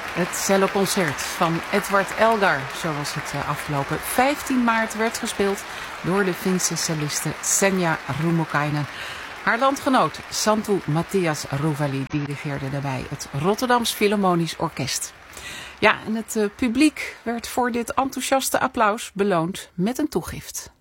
Het celloconcert van Edward Elgar, zoals het afgelopen 15 maart werd gespeeld door de Finse celliste Senja Rummukainen. Haar landgenoot Santtu Matthias Rovali dirigeerde daarbij het Rotterdams Philharmonisch Orkest. Ja, en het publiek werd voor dit enthousiaste applaus beloond met een toegift.